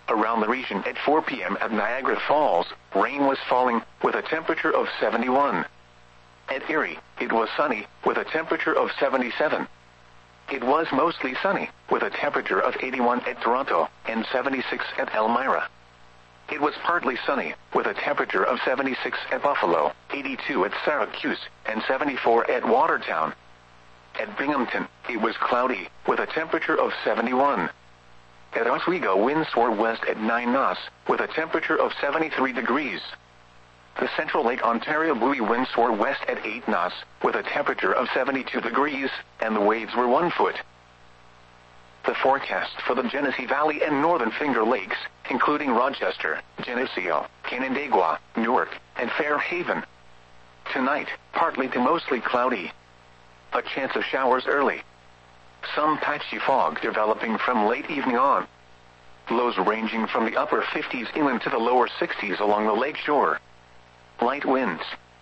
Around the region at 4 p.m. at Niagara Falls, rain was falling with a temperature of 71. At Erie, it was sunny with a temperature of 77. It was mostly sunny with a temperature of 81 at Toronto and 76 at Elmira. It was partly sunny with a temperature of 76 at Buffalo, 82 at Syracuse, and 74 at Watertown. At Binghamton, it was cloudy with a temperature of 71. At Oswego, winds were west at 9 knots with a temperature of 73 degrees. The Central Lake Ontario buoy winds were west at 8 knots with a temperature of 72 degrees, and the waves were 1 foot. The forecast for the Genesee Valley and Northern Finger Lakes, including Rochester, Geneseo, Canandaigua, Newark, and Fairhaven. Tonight, partly to mostly cloudy. A chance of showers early. Some patchy fog developing from late evening on. Lows ranging from the upper 50s inland to the lower 60s along the lake shore. Light winds.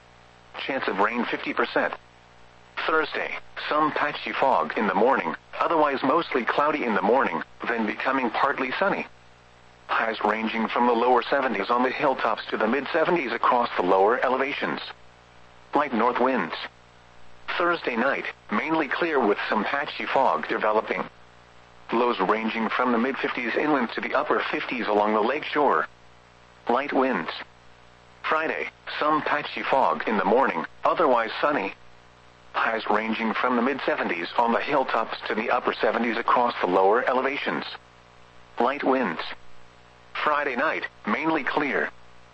Chance of rain 50%. Thursday, some patchy fog in the morning, otherwise mostly cloudy in the morning, then becoming partly sunny. Highs ranging from the lower 70s on the hilltops to the mid-70s across the lower elevations. Light north winds. Thursday night, mainly clear with some patchy fog developing. Lows ranging from the mid-50s inland to the upper 50s along the lake shore. Light winds. Friday, some patchy fog in the morning, otherwise sunny. Highs ranging from the mid-70s on the hilltops to the upper 70s across the lower elevations. Light winds. Friday night, mainly clear.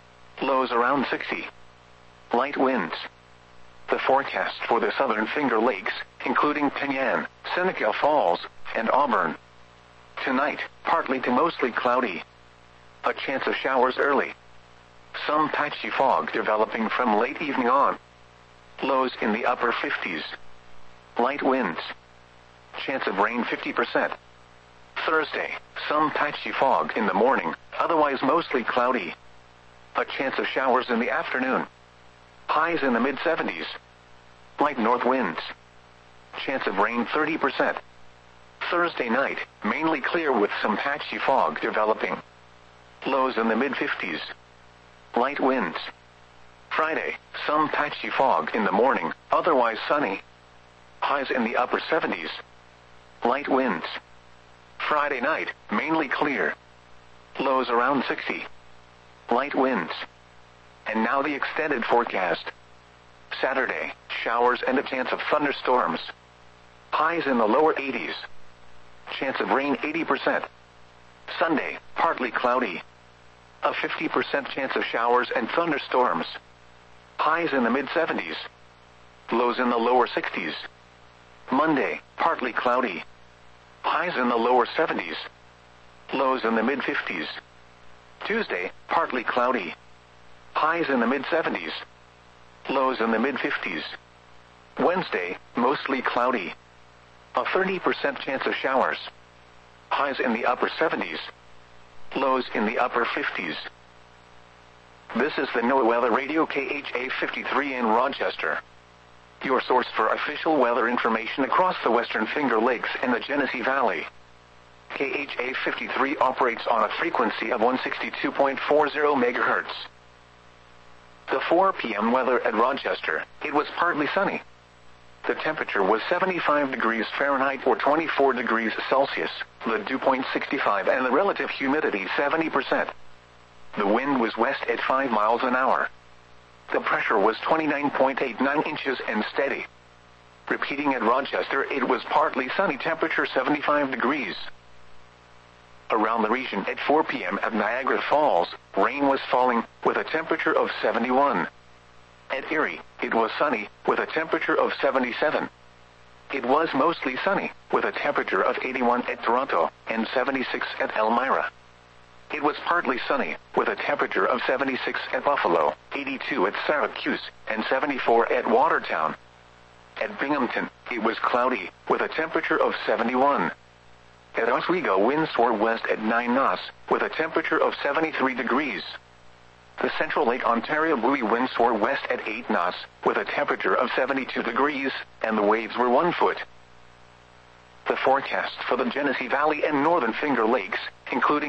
Lows around 60. Light winds. The forecast for the Southern Finger Lakes, including Penyan, Seneca Falls, and Auburn. Tonight, partly to mostly cloudy. A chance of showers early. Some patchy fog developing from late evening on. Lows in the upper 50s. Light winds. Chance of rain 50%. Thursday, some patchy fog in the morning, otherwise mostly cloudy. A chance of showers in the afternoon. Highs in the mid-70s. Light north winds. Chance of rain 30%. Thursday night, mainly clear with some patchy fog developing. Lows in the mid-50s. Light winds. Friday, some patchy fog in the morning, otherwise sunny. Highs in the upper 70s. Light winds. Friday night, mainly clear. Lows around 60. Light winds. And now the extended forecast. Saturday, showers and a chance of thunderstorms. Highs in the lower 80s. Chance of rain 80%. Sunday, partly cloudy. A 50% chance of showers and thunderstorms. Highs in the mid-70s. Lows in the lower 60s. Monday, partly cloudy. Highs in the lower 70s. Lows in the mid-50s. Tuesday, partly cloudy. Highs in the mid-70s. Lows in the mid-50s. Wednesday, mostly cloudy. A 30% chance of showers. Highs in the upper 70s. Lows in the upper 50s. This is the NOAA Weather Radio KHA 53 in Rochester. Your source for official weather information across the Western Finger Lakes and the Genesee Valley. KHA 53 operates on a frequency of 162.40 MHz. The 4 p.m. weather at Rochester, it was partly sunny. The temperature was 75 degrees Fahrenheit or 24 degrees Celsius, the dew point 65 and the relative humidity 70%. The wind was west at 5 miles an hour. The pressure was 29.89 inches and steady. Repeating at Rochester, it was partly sunny, temperature 75 degrees. Around the region at 4 p.m. at Niagara Falls, rain was falling with a temperature of 71. At Erie, it was sunny with a temperature of 77. It was mostly sunny with a temperature of 81 at Toronto and 76 at Elmira. It was partly sunny with a temperature of 76 at Buffalo, 82 at Syracuse, and 74 at Watertown. At Binghamton, it was cloudy with a temperature of 71. At Oswego, winds were west at 9 knots with a temperature of 73 degrees. The Central Lake Ontario buoy winds were west at 8 knots with a temperature of 72 degrees, and the waves were 1 foot. The forecast for the Genesee Valley and Northern Finger Lakes, including